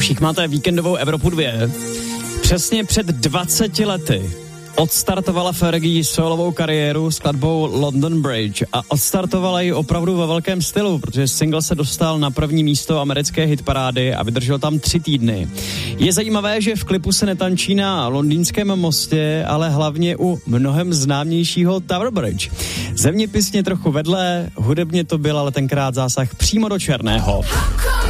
Všichni máte víkendovou Evropu 2. Přesně před 20 lety odstartovala Fergie solovou kariéru s skladbou London Bridge a odstartovala ji opravdu ve velkém stylu, protože single se dostal na první místo americké hitparády a vydržel tam 3 týdny. Je zajímavé, že v klipu se netančí na londýnském mostě, ale hlavně u mnohem známějšího Tower Bridge. Zeměpisně trochu vedle, hudebně to byl ale tenkrát zásah přímo do černého.